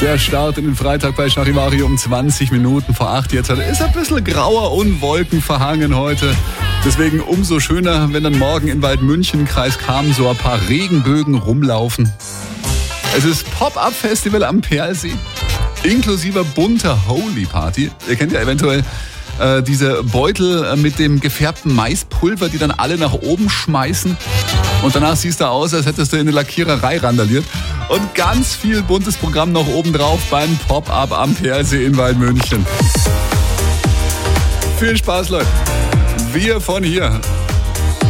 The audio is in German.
Der Start in den Freitag bei Charivari um 20 Minuten vor 8 jetzt. Ist ein bisschen grauer und wolkenverhangen heute. Deswegen umso schöner, wenn dann morgen in Waldmünchen, Kreis Cham, so ein paar Regenbögen rumlaufen. Es ist Pop-Up-Festival am Perlsee, inklusive bunter Holy-Party. Ihr kennt ja eventuell diese Beutel mit dem gefärbten Maispulver, die dann alle nach oben schmeißen. Und danach siehst du aus, als hättest du in eine Lackiererei randaliert. Und ganz viel buntes Programm noch oben drauf beim Pop-Up am Perlsee in Waldmünchen. Viel Spaß, Leute. Wir von hier.